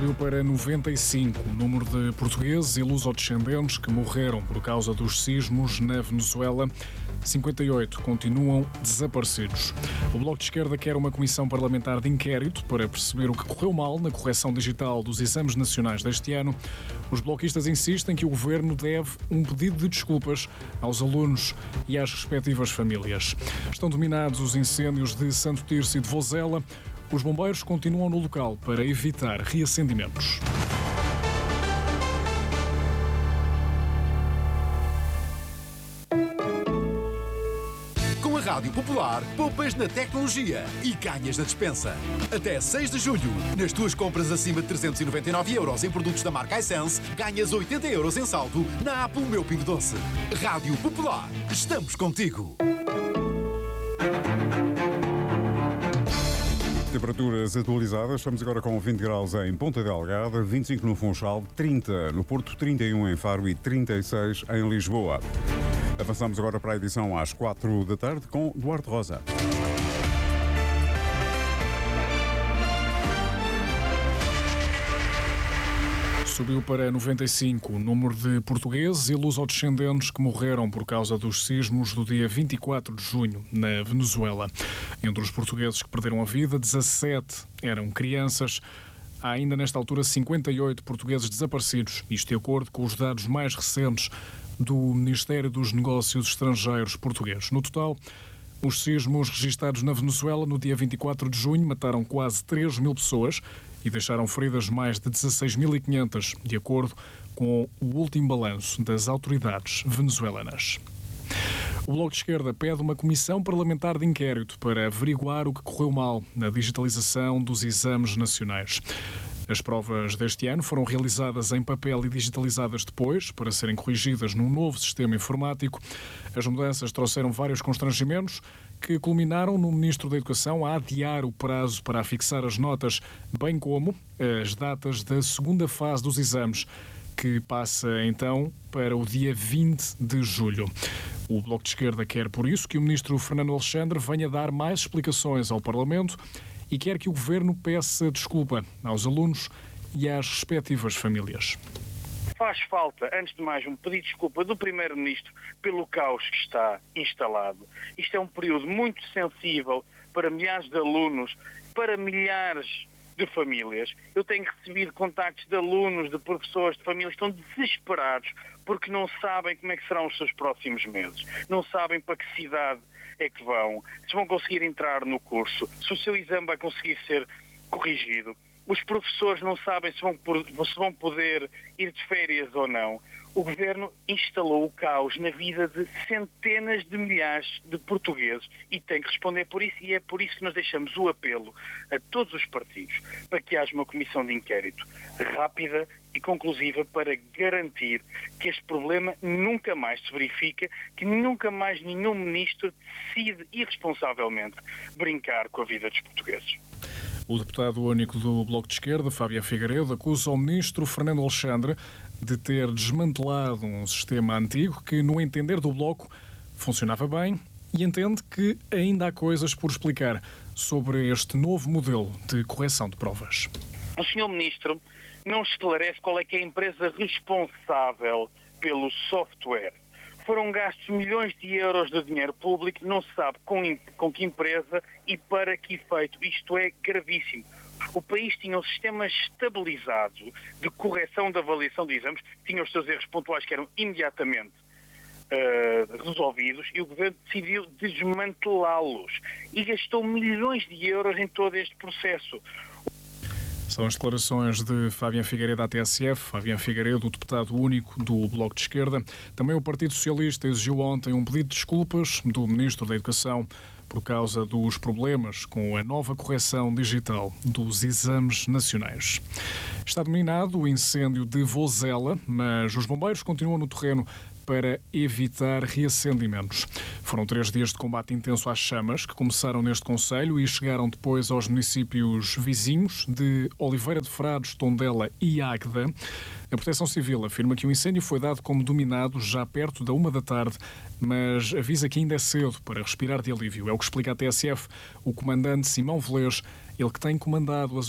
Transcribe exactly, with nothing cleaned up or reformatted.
Subiu para noventa e cinco o número de portugueses e lusodescendentes que morreram por causa dos sismos na Venezuela. cinquenta e oito continuam desaparecidos. O Bloco de Esquerda quer uma comissão parlamentar de inquérito para perceber o que correu mal na correção digital dos exames nacionais deste ano. Os bloquistas insistem que o governo deve um pedido de desculpas aos alunos e às respectivas famílias. Estão dominados os incêndios de Santo Tirso e de Vozela. Os bombeiros continuam no local para evitar reacendimentos. Com a Rádio Popular, poupas na tecnologia e ganhas na despensa. Até seis de julho, nas tuas compras acima de trezentos e noventa e nove euros em produtos da marca iSense, ganhas oitenta euros em saldo na app O Meu Pingo Doce. Rádio Popular, estamos contigo. Temperaturas atualizadas, estamos agora com vinte graus em Ponta Delgada, vinte e cinco no Funchal, trinta no Porto, trinta e um em Faro e trinta e seis em Lisboa. Avançamos agora para a edição às quatro da tarde com Duarte Rosa. Subiu para noventa e cinco o número de portugueses e lusodescendentes que morreram por causa dos sismos do dia vinte e quatro de junho, na Venezuela. Entre os portugueses que perderam a vida, dezassete eram crianças. Há ainda nesta altura cinquenta e oito portugueses desaparecidos, isto de acordo com os dados mais recentes do Ministério dos Negócios Estrangeiros português. No total, os sismos registados na Venezuela no dia vinte e quatro de junho mataram quase três mil pessoas e deixaram feridas mais de dezasseis mil e quinhentas, de acordo com o último balanço das autoridades venezuelanas. O Bloco de Esquerda pede uma comissão parlamentar de inquérito para averiguar o que correu mal na digitalização dos exames nacionais. As provas deste ano foram realizadas em papel e digitalizadas depois, para serem corrigidas num novo sistema informático. As mudanças trouxeram vários constrangimentos que culminaram no Ministro da Educação a adiar o prazo para afixar as notas, bem como as datas da segunda fase dos exames, que passa então para o dia vinte de julho. O Bloco de Esquerda quer, por isso, que o Ministro Fernando Alexandre venha dar mais explicações ao Parlamento e quer que o Governo peça desculpa aos alunos e às respectivas famílias. Faz falta, antes de mais, um pedido de desculpa do Primeiro-Ministro pelo caos que está instalado. Isto é um período muito sensível para milhares de alunos, para milhares de famílias. Eu tenho recebido contactos de alunos, de professores, de famílias que estão desesperados porque não sabem como é que serão os seus próximos meses. Não sabem para que cidade é que vão, se vão conseguir entrar no curso, se o seu exame vai conseguir ser corrigido. Os professores não sabem se vão, se vão poder ir de férias ou não. O Governo instalou o caos na vida de centenas de milhares de portugueses e tem que responder por isso, e é por isso que nós deixamos o apelo a todos os partidos para que haja uma comissão de inquérito rápida e conclusiva para garantir que este problema nunca mais se verifica, que nunca mais nenhum ministro decide irresponsavelmente brincar com a vida dos portugueses. O deputado único do Bloco de Esquerda, Fábio Figueiredo, acusa o ministro Fernando Alexandre de ter desmantelado um sistema antigo que, no entender do Bloco, funcionava bem e entende que ainda há coisas por explicar sobre este novo modelo de correção de provas. O senhor ministro não esclarece qual é que é a empresa responsável pelo software. Foram gastos milhões de euros de dinheiro público, não se sabe com, com que empresa e para que efeito. Isto é gravíssimo. O país tinha um sistema estabilizado de correção da avaliação de exames, tinha os seus erros pontuais que eram imediatamente uh, resolvidos, e o Governo decidiu desmantelá-los e gastou milhões de euros em todo este processo. São as declarações de Fábio Figueiredo à T S F. Fábio Figueiredo, o deputado único do Bloco de Esquerda. Também o Partido Socialista exigiu ontem um pedido de desculpas do Ministro da Educação por causa dos problemas com a nova correção digital dos exames nacionais. Está dominado o incêndio de Vozela, mas os bombeiros continuam no terreno para evitar reacendimentos. Foram três dias de combate intenso às chamas que começaram neste concelho e chegaram depois aos municípios vizinhos de Oliveira de Frades, Tondela e Águeda. A Proteção Civil afirma que o incêndio foi dado como dominado já perto da uma da tarde, mas avisa que ainda é cedo para respirar de alívio. É o que explica a T S F o comandante Simão Velez, ele que tem comandado as